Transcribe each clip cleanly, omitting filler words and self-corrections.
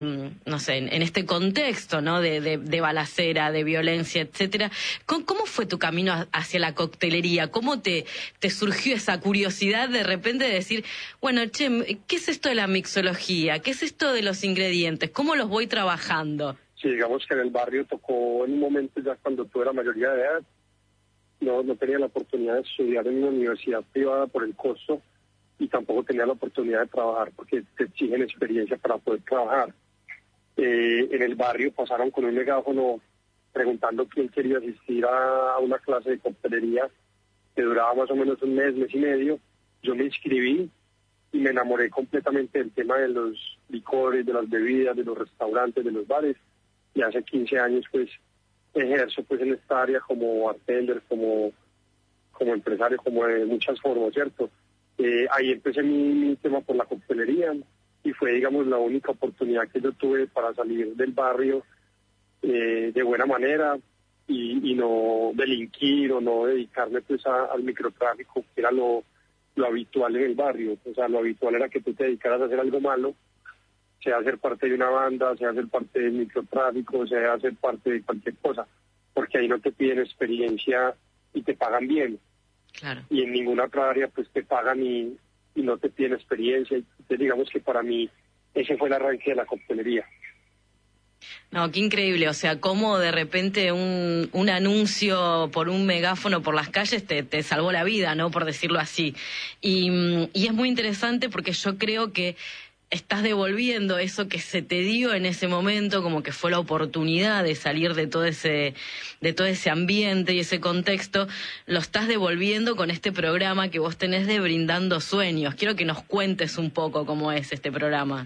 no sé, en este contexto, ¿no? De balacera, de violencia, etcétera. ¿Cómo fue tu camino hacia la coctelería? ¿Cómo te surgió esa curiosidad de repente de decir, bueno, che, ¿qué es esto de la mixología? ¿Qué es esto de los ingredientes? ¿Cómo los voy trabajando? Sí, digamos que en el barrio tocó en un momento ya cuando tuve la mayoría de edad. No tenía la oportunidad de estudiar en una universidad privada por el costo y tampoco tenía la oportunidad de trabajar porque te exigen experiencia para poder trabajar. En el barrio pasaron con un megáfono preguntando quién quería asistir a una clase de coctelería que duraba más o menos un mes y medio. Yo me inscribí y me enamoré completamente del tema de los licores, de las bebidas, de los restaurantes, de los bares. Y hace 15 años pues ejerzo pues en esta área como bartender, como empresario, como de muchas formas, ¿cierto? Ahí empecé mi tema por la coctelería y fue, digamos, la única oportunidad que yo tuve para salir del barrio de buena manera y no delinquir o no dedicarme pues al microtráfico, que era lo habitual en el barrio. O sea, lo habitual era que tú te dedicaras a hacer algo malo, sea ser parte de una banda, sea ser parte del microtráfico, sea ser parte de cualquier cosa, porque ahí no te piden experiencia y te pagan bien. Claro. Y en ninguna otra área pues te pagan y no te piden experiencia. Entonces digamos que para mí ese fue el arranque de la coctelería. No, qué increíble, o sea, cómo de repente un anuncio por un megáfono por las calles te salvó la vida, ¿no? Por decirlo así. Y es muy interesante porque yo creo que estás devolviendo eso que se te dio en ese momento, como que fue la oportunidad de salir de todo ese ambiente y ese contexto, lo estás devolviendo con este programa que vos tenés de Brindando Sueños. Quiero que nos cuentes un poco cómo es este programa.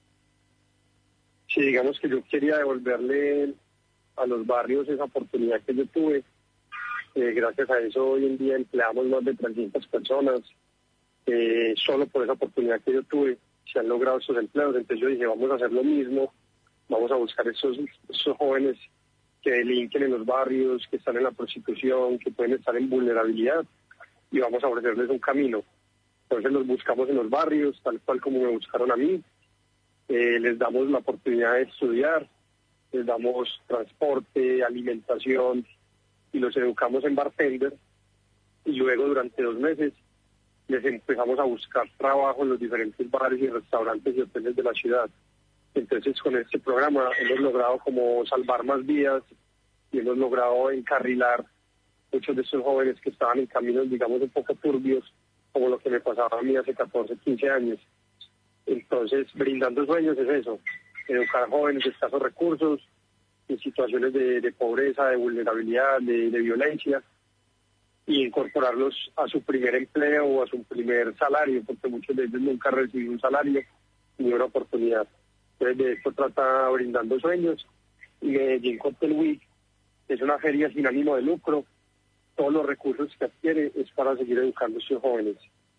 Sí, digamos que yo quería devolverle a los barrios esa oportunidad que yo tuve. Gracias a eso hoy en día empleamos más de 300 personas. Solo por esa oportunidad que yo tuve se han logrado esos empleos. Entonces yo dije, vamos a hacer lo mismo, vamos a buscar esos jóvenes que delinquen en los barrios, que están en la prostitución, que pueden estar en vulnerabilidad, y vamos a ofrecerles un camino. Entonces los buscamos en los barrios, tal cual como me buscaron a mí. Les damos la oportunidad de estudiar, les damos transporte, alimentación, y los educamos en bartender, y luego durante 2 meses les empezamos a buscar trabajo en los diferentes bares y restaurantes y hoteles de la ciudad. Entonces con este programa hemos logrado como salvar más vidas y hemos logrado encarrilar muchos de estos jóvenes que estaban en caminos, digamos, un poco turbios, como lo que me pasaba a mí hace 14, 15 años. Entonces, Brindando Sueños es eso, educar jóvenes de escasos recursos, en situaciones de pobreza, de vulnerabilidad, de violencia, y incorporarlos a su primer empleo o a su primer salario, porque muchos de ellos nunca reciben un salario ni una oportunidad. Entonces de esto trata Brindando Sueños. Y Medellín Cocktail Week es una feria sin ánimo de lucro. Todos los recursos que adquiere es para seguir educando a estos jóvenes.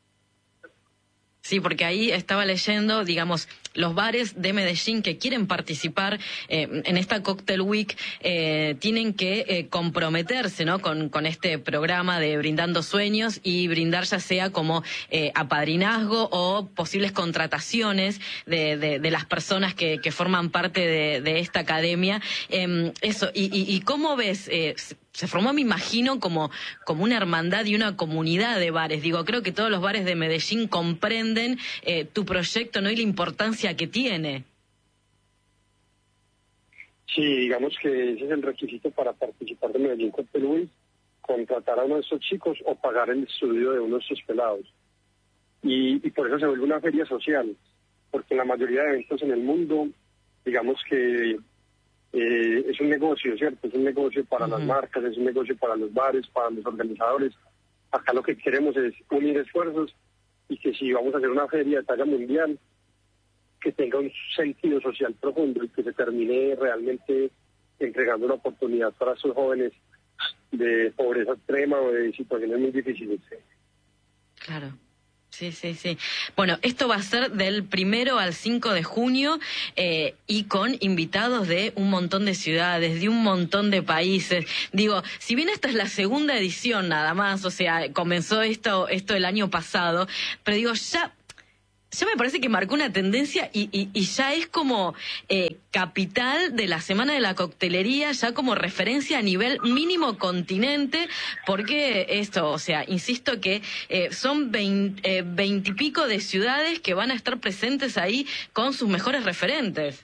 Sí, porque ahí estaba leyendo, digamos, los bares de Medellín que quieren participar en esta Cocktail Week tienen que comprometerse, ¿no? Con este programa de Brindando Sueños y brindar ya sea como apadrinazgo o posibles contrataciones de las personas que forman parte de esta academia. Eso, y ¿cómo ves? Se formó, me imagino, como una hermandad y una comunidad de bares. Digo, creo que todos los bares de Medellín comprenden tu proyecto, ¿no? Y la importancia que tiene. Sí, digamos que ese es el requisito para participar de Medellín Cocktail Week, contratar a uno de estos chicos o pagar el estudio de uno de estos pelados. Y por eso se vuelve una feria social, porque en la mayoría de eventos en el mundo, digamos que es un negocio, ¿cierto? Es un negocio para las marcas, es un negocio para los bares, para los organizadores. Acá lo que queremos es unir esfuerzos y que si vamos a hacer una feria de talla mundial, que tenga un sentido social profundo y que se termine realmente entregando una oportunidad para esos jóvenes de pobreza extrema o de situaciones muy difíciles. Claro. Sí, sí, sí. Bueno, esto va a ser del 1 al 5 de junio y con invitados de un montón de ciudades, de un montón de países. Digo, si bien esta es la segunda edición nada más, o sea, comenzó esto el año pasado, pero digo, ya Ya me parece que marcó una tendencia y ya es como capital de la Semana de la Coctelería, ya como referencia a nivel mínimo continente, porque esto, o sea, insisto que son 20 y pico de ciudades que van a estar presentes ahí con sus mejores referentes.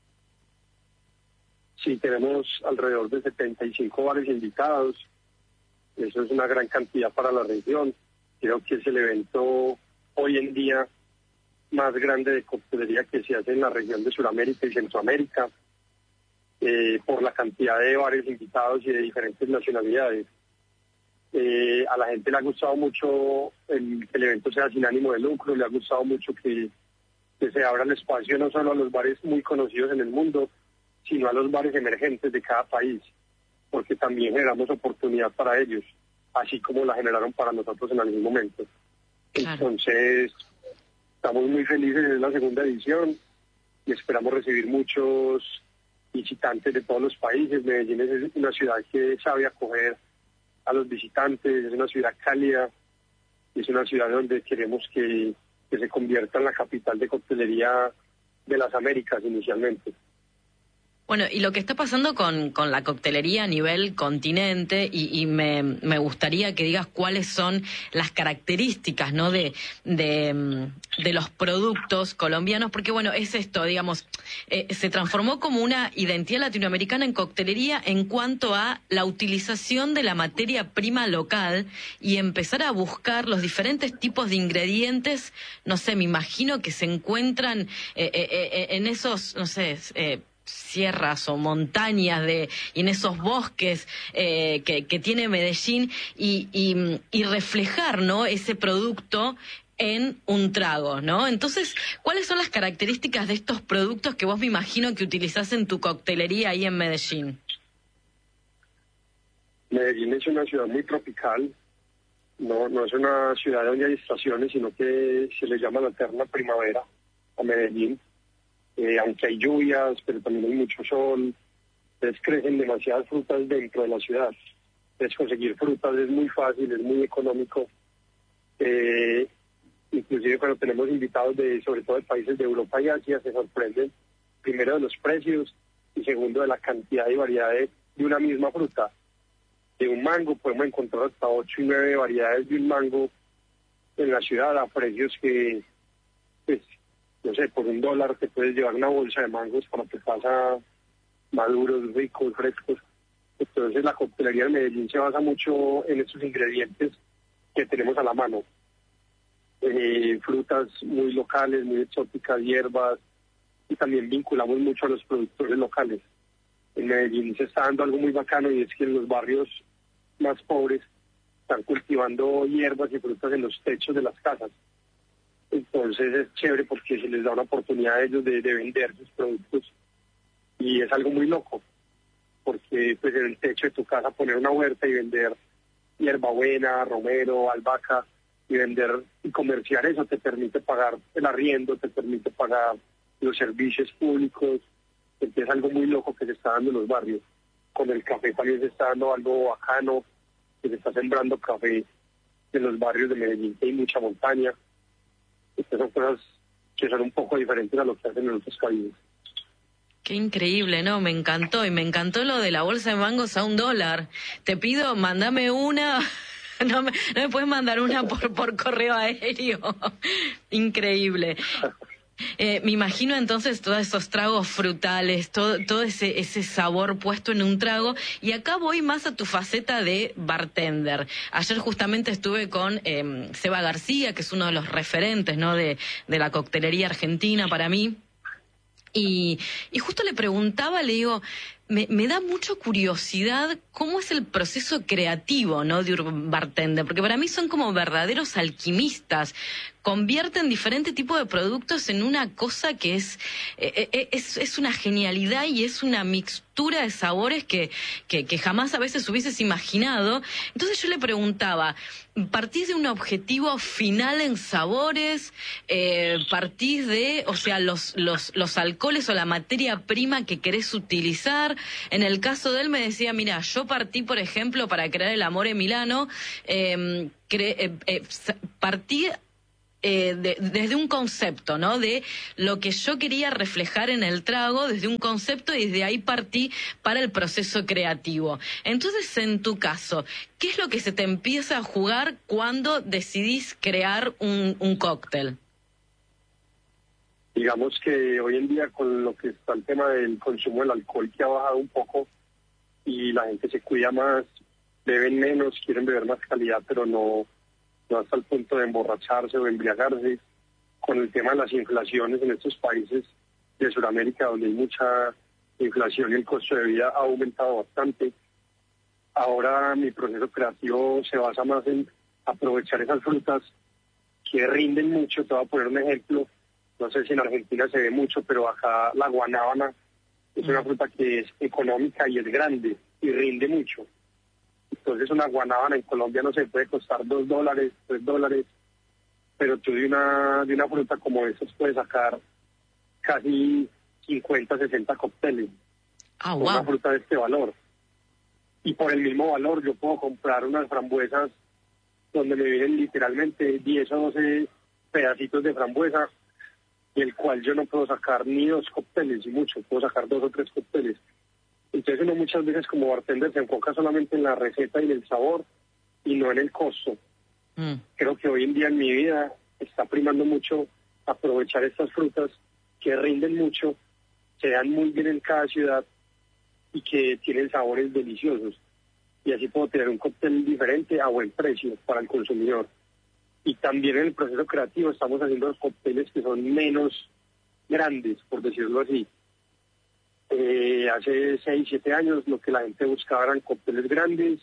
Sí, tenemos alrededor de 75 bares invitados. Eso es una gran cantidad para la región. Creo que es el evento hoy en día más grande de coctelería que se hace en la región de Sudamérica y Centroamérica, por la cantidad de bares invitados y de diferentes nacionalidades. A la gente le ha gustado mucho que el evento sea sin ánimo de lucro, le ha gustado mucho que se abra el espacio no solo a los bares muy conocidos en el mundo, sino a los bares emergentes de cada país, porque también generamos oportunidad para ellos, así como la generaron para nosotros en algún momento. Claro. Entonces, estamos muy felices, es la segunda edición y esperamos recibir muchos visitantes de todos los países. Medellín es una ciudad que sabe acoger a los visitantes, es una ciudad cálida, es una ciudad donde queremos que se convierta en la capital de coctelería de las Américas inicialmente. Bueno, y lo que está pasando con la coctelería a nivel continente, y me gustaría que digas cuáles son las características, ¿no?, de los productos colombianos, porque bueno, es esto, digamos, se transformó como una identidad latinoamericana en coctelería en cuanto a la utilización de la materia prima local y empezar a buscar los diferentes tipos de ingredientes, no sé, me imagino que se encuentran en esos, no sé, sierras o montañas y en esos bosques que tiene Medellín y reflejar, ¿no?, ese producto en un trago, ¿no? Entonces, ¿cuáles son las características de estos productos que vos me imagino que utilizás en tu coctelería ahí en Medellín? Medellín es una ciudad muy tropical, no es una ciudad donde hay estaciones, sino que se le llama la eterna primavera a Medellín. Aunque hay lluvias, pero también hay mucho sol, entonces crecen demasiadas frutas dentro de la ciudad. Entonces conseguir frutas es muy fácil, es muy económico. Inclusive cuando tenemos invitados sobre todo de países de Europa y Asia, se sorprenden primero de los precios y segundo de la cantidad y variedad de una misma fruta. De un mango podemos encontrar hasta 8 y 9 variedades de un mango en la ciudad a precios que, pues, no sé, por $1 te puedes llevar una bolsa de mangos para tu casa, maduros, ricos, frescos. Entonces la coctelería de Medellín se basa mucho en estos ingredientes que tenemos a la mano. Frutas muy locales, muy exóticas, hierbas, y también vinculamos mucho a los productores locales. En Medellín se está dando algo muy bacano, y es que en los barrios más pobres están cultivando hierbas y frutas en los techos de las casas. Entonces es chévere porque se les da una oportunidad a ellos de vender sus productos, y es algo muy loco, porque pues en el techo de tu casa poner una huerta y vender hierbabuena, romero, albahaca, y vender y comerciar eso te permite pagar el arriendo, te permite pagar los servicios públicos. Entonces es algo muy loco que se está dando en los barrios. Con el café también se está dando algo bacano, que se está sembrando café en los barrios de Medellín, que hay mucha montaña. Estas son cosas que son un poco diferentes a lo que hacen en otros países. Qué increíble, ¿no? Me encantó, y me encantó lo de la bolsa de mangos a $1. Te pido, mándame una. No me puedes mandar una por correo aéreo. Increíble. Me imagino entonces todos esos tragos frutales, todo ese sabor puesto en un trago. Y acá voy más a tu faceta de bartender. Ayer justamente estuve con Seba García, que es uno de los referentes, ¿no?, de la coctelería argentina para mí. Y justo le preguntaba, le digo, me da mucho curiosidad cómo es el proceso creativo, ¿no?, de un bartender, porque para mí son como verdaderos alquimistas. Convierten diferentes tipos de productos en una cosa que es una genialidad, y es una mixtura de sabores que jamás a veces hubieses imaginado. Entonces yo le preguntaba, ¿partís de un objetivo final en sabores? ¿Partís de, o sea, los alcoholes o la materia prima que querés utilizar? En el caso de él me decía, mira, yo partí, por ejemplo, para crear el Amore Milano, partí desde un concepto, ¿no? De lo que yo quería reflejar en el trago, desde un concepto, y desde ahí partí para el proceso creativo. Entonces, en tu caso, ¿qué es lo que se te empieza a jugar cuando decidís crear un cóctel? Digamos que hoy en día con lo que está el tema del consumo del alcohol, que ha bajado un poco y la gente se cuida más, beben menos, quieren beber más calidad, pero no hasta el punto de emborracharse o embriagarse. Con el tema de las inflaciones en estos países de Sudamérica, donde hay mucha inflación y el costo de vida ha aumentado bastante, ahora mi proceso creativo se basa más en aprovechar esas frutas que rinden mucho. Te voy a poner un ejemplo. No sé si en Argentina se ve mucho, pero acá la guanábana es una fruta que es económica y es grande y rinde mucho. Entonces una guanábana en Colombia no se puede costar $2, $3, pero tú de una fruta como esas puedes sacar casi 50, 60 cócteles. Wow. Una fruta de este valor. Y por el mismo valor yo puedo comprar unas frambuesas donde me vienen literalmente 10 o 12 pedacitos de frambuesa, del cual yo no puedo sacar ni 2 cócteles, y mucho, puedo sacar 2 o 3 cócteles. Entonces uno muchas veces como bartender se enfoca solamente en la receta y en el sabor y no en el costo. Creo que hoy en día en mi vida está primando mucho aprovechar estas frutas que rinden mucho, se dan muy bien en cada ciudad y que tienen sabores deliciosos. Y así puedo tener un cóctel diferente a buen precio para el consumidor. Y también en el proceso creativo estamos haciendo los cócteles que son menos grandes, por decirlo así. Hace 6, 7 años lo que la gente buscaba eran cócteles grandes.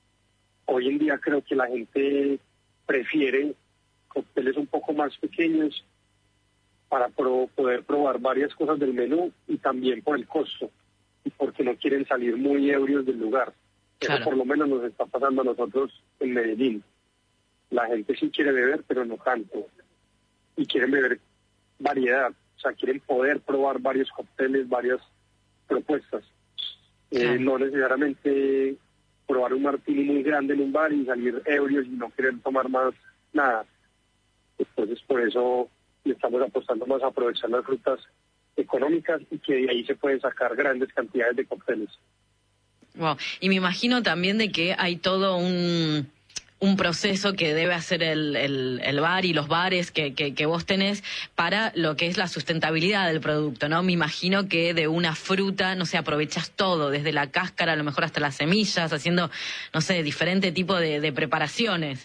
Hoy en día creo que la gente prefiere cócteles un poco más pequeños para poder probar varias cosas del menú, y también por el costo y porque no quieren salir muy ebrios del lugar. Claro. Eso por lo menos nos está pasando a nosotros en Medellín. La gente sí quiere beber, pero no tanto. Y quieren beber variedad. O sea, quieren poder probar varios cócteles, varias propuestas. Claro. No necesariamente probar un martini muy grande en un bar y salir ebrios y no querer tomar más nada. Entonces, por eso le estamos apostando más a aprovechar las frutas económicas y que de ahí se pueden sacar grandes cantidades de cócteles. Wow. Y me imagino también de que hay todo un proceso que debe hacer el bar y los bares que vos tenés para lo que es la sustentabilidad del producto, ¿no? Me imagino que de una fruta, no sé, aprovechas todo, desde la cáscara, a lo mejor hasta las semillas, haciendo, no sé, diferente tipo de preparaciones.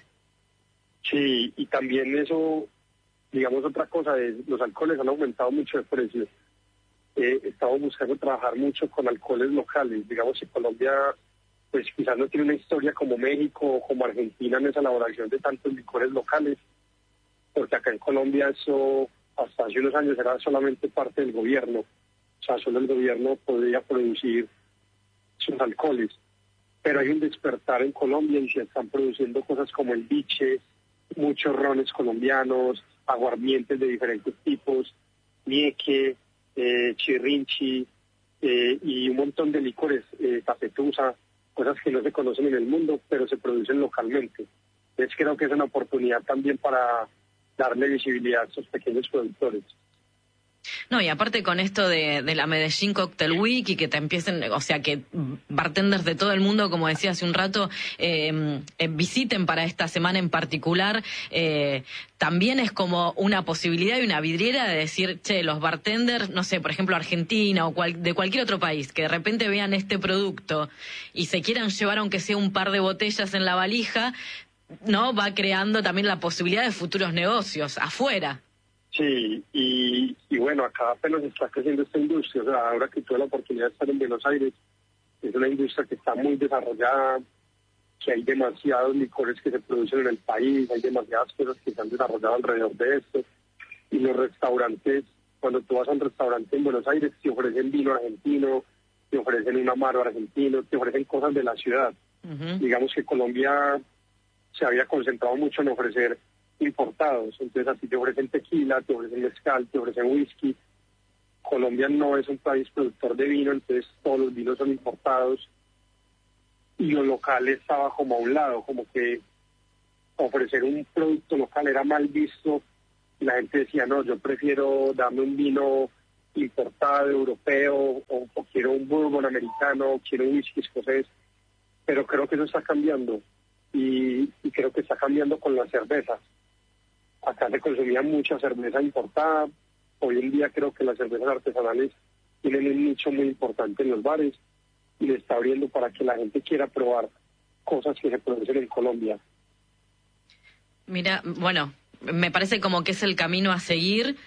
Sí, y también eso, digamos, otra cosa, los alcoholes han aumentado mucho de precio. Estamos buscando trabajar mucho con alcoholes locales. Digamos que Colombia, pues quizás no tiene una historia como México o como Argentina en esa elaboración de tantos licores locales, porque acá en Colombia eso hasta hace unos años era solamente parte del gobierno. O sea, solo el gobierno podía producir sus alcoholes. Pero hay un despertar en Colombia y se están produciendo cosas como el biche, muchos rones colombianos, aguardientes de diferentes tipos, nieque, chirrinchi, y un montón de licores, tapetusa, cosas que no se conocen en el mundo, pero se producen localmente. Entonces creo que es una oportunidad también para darle visibilidad a estos pequeños productores. No, y aparte con esto de la Medellín Cocktail Week y que te empiecen, o sea, que bartenders de todo el mundo, como decía hace un rato, visiten para esta semana en particular, también es como una posibilidad y una vidriera de decir, che, los bartenders, no sé, por ejemplo, Argentina o de cualquier otro país, que de repente vean este producto y se quieran llevar aunque sea un par de botellas en la valija, ¿no? Va creando también la posibilidad de futuros negocios afuera. Sí, y bueno, acá apenas está creciendo esta industria. O sea, ahora que tuve la oportunidad de estar en Buenos Aires, es una industria que está muy desarrollada, que hay demasiados licores que se producen en el país, hay demasiadas cosas que se han desarrollado alrededor de esto. Y los restaurantes, cuando tú vas a un restaurante en Buenos Aires, te ofrecen vino argentino, te ofrecen un amaro argentino, te ofrecen cosas de la ciudad. Uh-huh. Digamos que Colombia se había concentrado mucho en ofrecer importados, entonces así te ofrecen tequila, te ofrecen mezcal, te ofrecen whisky. Colombia no es un país productor de vino, entonces todos los vinos son importados y lo local estaba como a un lado, como que ofrecer un producto local era mal visto y la gente decía, no, yo prefiero darme un vino importado, europeo, o quiero un bourbon americano, o quiero un whisky escocés, pero creo que eso está cambiando, y creo que está cambiando con las cervezas. Acá se consumía mucha cerveza importada, hoy en día creo que las cervezas artesanales tienen un nicho muy importante en los bares, y le está abriendo para que la gente quiera probar cosas que se producen en Colombia. Mira, bueno, me parece como que es el camino a seguir,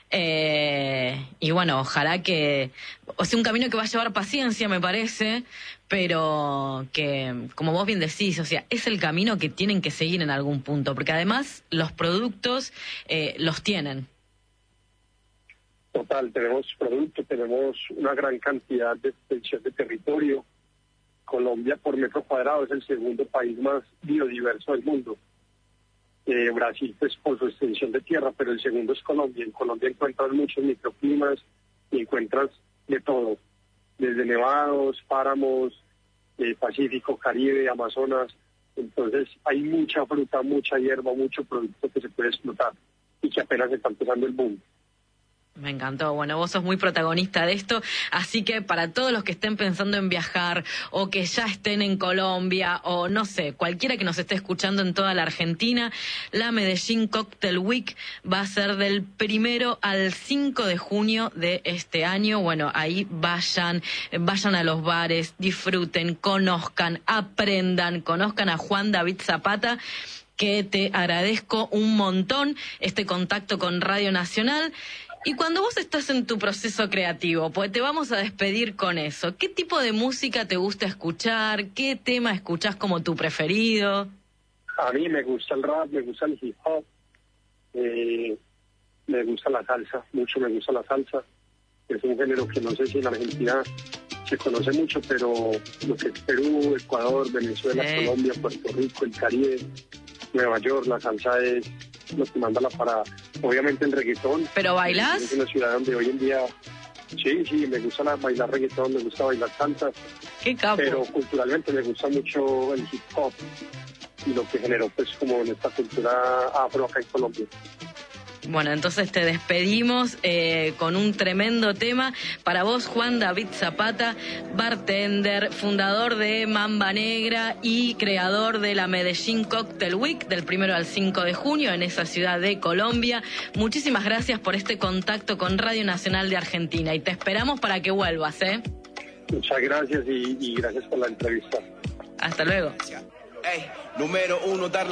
y bueno, ojalá que, o sea, un camino que va a llevar paciencia, me parece, pero que, como vos bien decís, o sea, es el camino que tienen que seguir en algún punto, porque además los productos los tienen. Total, tenemos productos, tenemos una gran cantidad de extensión de territorio. Colombia por metro cuadrado es el segundo país más biodiverso del mundo. Brasil pues por su extensión de tierra, pero el segundo es Colombia. En Colombia encuentras muchos microclimas y encuentras de todo, desde nevados, páramos, Pacífico, Caribe, Amazonas. Entonces hay mucha fruta, mucha hierba, mucho producto que se puede explotar y que apenas está empezando el boom. Me encantó. Bueno, vos sos muy protagonista de esto, así que para todos los que estén pensando en viajar o que ya estén en Colombia o no sé, cualquiera que nos esté escuchando en toda la Argentina, la Medellín Cocktail Week va a ser del 1 al 5 de junio de este año. Bueno, ahí vayan a los bares, disfruten, conozcan, aprendan, conozcan a Juan David Zapata, que te agradezco un montón este contacto con Radio Nacional. Y cuando vos estás en tu proceso creativo, pues te vamos a despedir con eso. ¿Qué tipo de música te gusta escuchar? ¿Qué tema escuchás como tu preferido? A mí me gusta el rap, me gusta el hip hop, me gusta la salsa, mucho me gusta la salsa. Es un género que no sé si en Argentina se conoce mucho, pero lo que es Perú, Ecuador, Venezuela, Colombia, Puerto Rico, el Caribe, Nueva York, la salsa es lo que manda la parada. Obviamente el reggaetón. ¿Pero bailás? Es una ciudad donde hoy en día, sí, me gusta bailar reggaetón, me gusta bailar salsa. ¡Qué capo! Pero culturalmente me gusta mucho el hip hop y lo que generó pues como en esta cultura afro acá en Colombia. Bueno, entonces te despedimos con un tremendo tema para vos, Juan David Zapata, bartender, fundador de Mamba Negra y creador de la Medellín Cocktail Week del 1 al 5 de junio en esa ciudad de Colombia. Muchísimas gracias por este contacto con Radio Nacional de Argentina y te esperamos para que vuelvas, ¿eh? Muchas gracias y gracias por la entrevista. Hasta luego. Hey, número 1, dar la